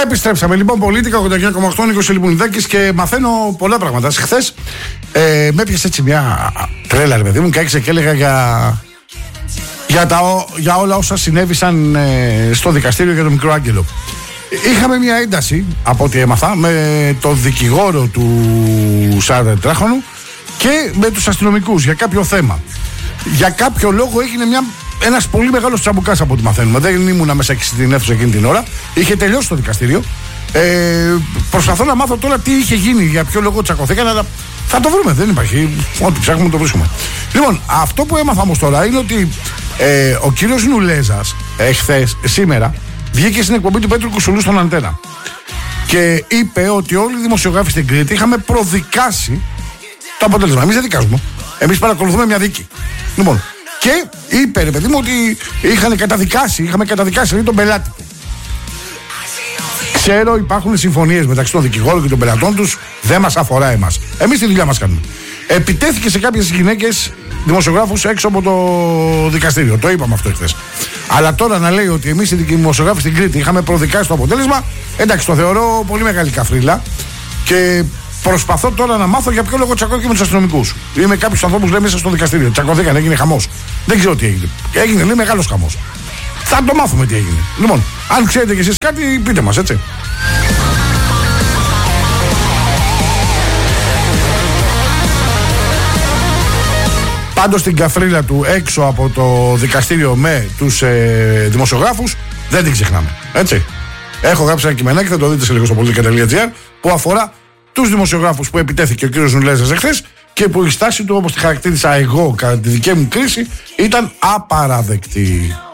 Επιστρέψαμε λοιπόν, Πολίτικα 89,8, Νίκος Λιμπουνιδάκης, και μαθαίνω πολλά πράγματα. Χθες με έπιασε έτσι μια τρέλα, ρε παιδί μου, και άρχισε και έλεγα για όλα όσα συνέβησαν στο δικαστήριο για τον μικρό Άγγελο. Είχαμε μια ένταση, από ό,τι έμαθα, με τον δικηγόρο του 44χρονου και με τους αστυνομικούς για κάποιο θέμα. Για κάποιο λόγο έγινε ένας πολύ μεγάλος τσαμπουκάς, από ό,τι μαθαίνουμε. Δεν ήμουνα μέσα στην αίθουσα εκείνη την ώρα. Είχε τελειώσει το δικαστήριο. Προσπαθώ να μάθω τώρα τι είχε γίνει, για ποιο λόγο τσακωθήκαν, αλλά θα το βρούμε. Δεν υπάρχει. Ό,τι ψάχνουμε το βρίσκουμε. Λοιπόν, αυτό που έμαθα όμως τώρα είναι ότι ο κύριος Νουλέζας σήμερα βγήκε στην εκπομπή του Πέτρου Κουσουλού στον Αντένα και είπε ότι όλοι οι δημοσιογράφοι στην Κρήτη είχαμε προδικάσει το αποτέλεσμα. Εμείς δεν δικάζουμε. Εμείς παρακολουθούμε μια δίκη. Λοιπόν, και είπε, ρε παιδί μου, ότι είχαμε καταδικάσει τον πελάτη του. Ξέρω, υπάρχουν συμφωνίες μεταξύ των δικηγόρων και των πελατών τους. Δεν μας αφορά εμάς. Εμείς τη δουλειά μας κάνουμε. Επιτέθηκε σε κάποιες γυναίκες δημοσιογράφους έξω από το δικαστήριο. Το είπαμε αυτό χθες. Αλλά τώρα να λέει ότι εμείς οι δημοσιογράφοι στην Κρήτη είχαμε προδικάσει το αποτέλεσμα, εντάξει, το θεωρώ πολύ μεγάλη καφρίλα. Και προσπαθώ τώρα να μάθω για ποιο λόγο τσακώθηκε με τους αστυνομικούς. Είμαι κάποιους ανθρώπους, λέει, μέσα στο δικαστήριο. Τσακώθηκαν, έγινε χαμός. Δεν ξέρω τι έγινε. Έγινε, λέει, μεγάλος χαμός. Θα το μάθουμε τι έγινε. Λοιπόν, αν ξέρετε κι εσείς κάτι, πείτε μας, έτσι. Πάντως την καφρίλα του έξω από το δικαστήριο με τους δημοσιογράφους δεν την ξεχνάμε. Έτσι. Έχω γράψει ένα κειμενάκι, θα το δείτε σε λίγο στο politica.gr, που αφορά τους δημοσιογράφους που επιτέθηκε ο κύριος Νουλέζας εχθές και που η στάση του, όπως τη χαρακτήρισα εγώ κατά τη δική μου κρίση, ήταν απαραδεκτή.